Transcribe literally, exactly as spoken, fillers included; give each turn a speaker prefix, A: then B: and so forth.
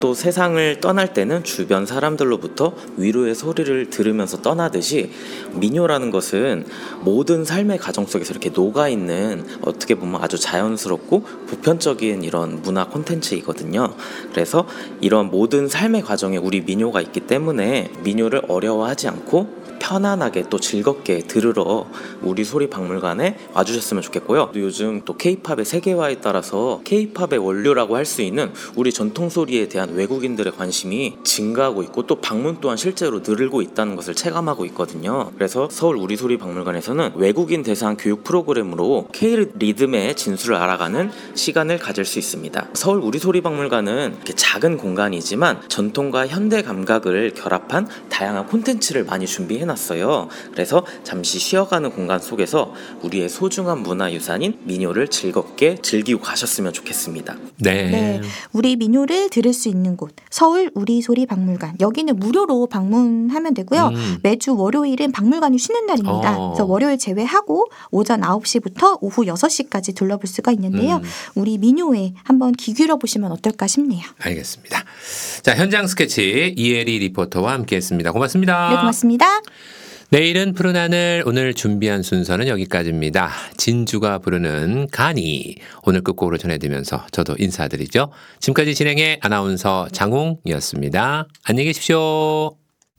A: 또 세상을 떠날 때는 주변 사람들로부터 위로의 소리를 들으면서 떠나듯이 민요라는 것은 모든 삶의 과정 속에서 이렇게 녹아있는 어떻게 보면 아주 자연스럽고 보편적인 이런 문화 콘텐츠이거든요. 그래서 이런 모든 삶의 과정에 우리 민요가 있기 때문에 민요를 어려워하지 않고 편안하게 또 즐겁게 들으러 우리 소리 박물관에 와주셨으면 좋겠고요. 요즘 또 케이팝의 세계화에 따라서 케이팝의 원료라고 할 수 있는 우리 전통 소리에 대한 외국인들의 관심이 증가하고 있고 또 방문 또한 실제로 늘고 있다는 것을 체감하고 있거든요. 그래서 서울 우리 소리 박물관에서는 외국인 대상 교육 프로그램으로 K 리듬의 진수를 알아가는 시간을 가질 수 있습니다. 서울 우리 소리 박물관은 이렇게 작은 공간이지만 전통과 현대 감각을 결합한 다양한 콘텐츠를 많이 준비해 놨어요. 그래서 잠시 쉬어가는 공간 속에서 우리의 소중한 문화유산인 민요를 즐겁게 즐기고 가셨으면 좋겠습니다.
B: 네.
C: 네, 우리 민요를 들을 수 있는 곳 서울 우리 소리 박물관, 여기는 무료로 방문하면 되고요.
B: 음.
C: 매주 월요일은 박물관이 쉬는 날입니다.
B: 어.
C: 그래서 월요일 제외하고 오전 아홉 시부터 오후 여섯 시까지 둘러볼 수가 있는데요.
B: 음.
C: 우리 민요에 한번 귀 기울여 보시면 어떨까 싶네요.
B: 알겠습니다. 자, 현장 스케치 이혜리 리포터와 함께했습니다. 고맙습니다.
C: 네, 고맙습니다.
B: 내일은 푸른 하늘, 오늘 준비한 순서는 여기까지입니다. 진주가 부르는 가니, 오늘 끝곡으로 전해드리면서 저도 인사드리죠. 지금까지 진행의 아나운서 장홍이었습니다. 안녕히 계십시오.